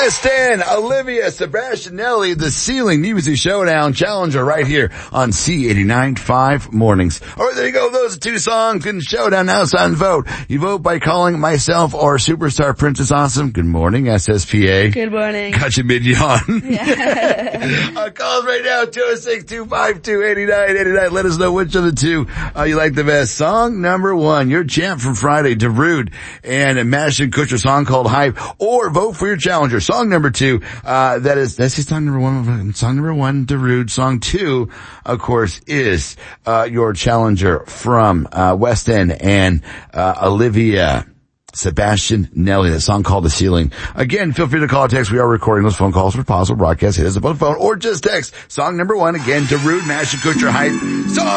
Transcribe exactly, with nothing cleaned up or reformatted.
West End, Olivia Sebastianelli, The Ceiling Music Showdown Challenger right here on C eighty-nine point five Mornings. Alright, there you go. Those are two songs in the showdown. Now it's time to vote. You vote by calling myself or Superstar Princess Awesome. Good morning, S S P A. Good morning. Got you mid-yawn. Yeah. uh, call us right now, two oh six, two five two, eight nine eight nine. Let us know which of the two uh, you like the best. Song number one, your champ from Friday, Darude and Ashton Kutcher, song called Hype. Or vote for your challenger. Song number two, uh, that is, that's his song number one. Song number one, Darude. Song two, of course, is, uh, your challenger from, uh, West End and, uh, Olivia Sebastianelli, that song called The Ceiling. Again, feel free to call or text. We are recording those phone calls for possible broadcast. Hit us up on the phone or just text. Song number one, again, Darude and Ashton Kutcher, Hype. Song